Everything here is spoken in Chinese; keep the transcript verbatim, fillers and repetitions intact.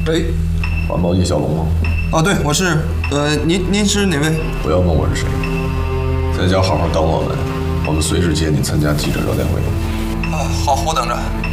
喂， 环保叶小龙吗？ 啊，对，我是。呃，您您是哪位？ 不要问我是谁，在家好好等我们，我们随时接你参加记者招待会。 啊，好，我等着。